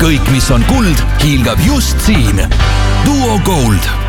kõik, mis on kuld, hiilgab just siin. Duo Gold